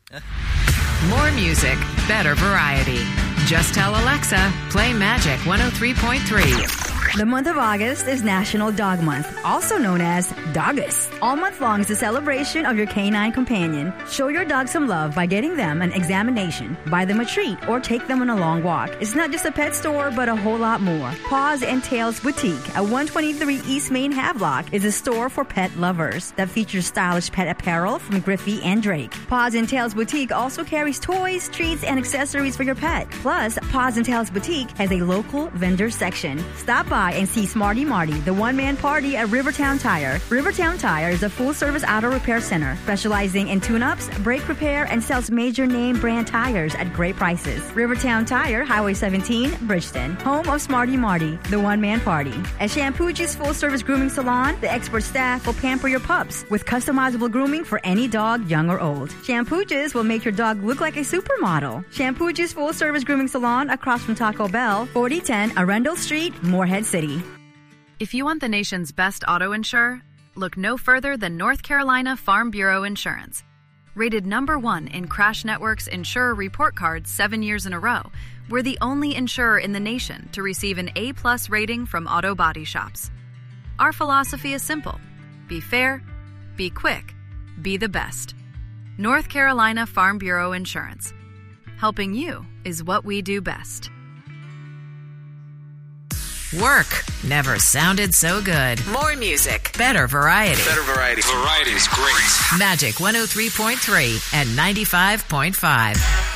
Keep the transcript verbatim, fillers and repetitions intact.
More music, better variety. Just tell Alexa, play Magic one oh three point three. The month of August is National Dog Month, also known as Doggus. All month long is the celebration of your canine companion. Show your dog some love by getting them an examination, buy them a treat, or take them on a long walk. It's not just a pet store, but a whole lot more. Paws and Tails Boutique at one twenty-three East Main Havelock is a store for pet lovers that features stylish pet apparel from Griffey and Drake. Paws and Tails Boutique also carries toys, treats, and accessories for your pet. Plus, Paws and Tails Boutique has a local vendor section. Stop by and see Smarty Marty, the one-man party at Rivertown Tire. Rivertown Tire is a full-service auto repair center specializing in tune-ups, brake repair, and sells major name brand tires at great prices. Rivertown Tire, Highway seventeen, Bridgeton, home of Smarty Marty, the one-man party. At Shampooji's full-service grooming salon, the expert staff will pamper your pups with customizable grooming for any dog, young or old. Shampooji's will make your dog look like a supermodel. Shampooji's full-service grooming salon across from Taco Bell, forty ten Arundel Street, Morehead City. If you want the nation's best auto insurer, look no further than North Carolina Farm Bureau Insurance. Rated number one in Crash Network's Insurer Report Card seven years in a row, we're the only insurer in the nation to receive an A-plus rating from auto body shops. Our philosophy is simple. Be fair, be quick, be the best. North Carolina Farm Bureau Insurance. Helping you is what we do best. Work never sounded so good. More music, better variety. Better variety. Variety is great. Magic one oh three point three and ninety-five point five.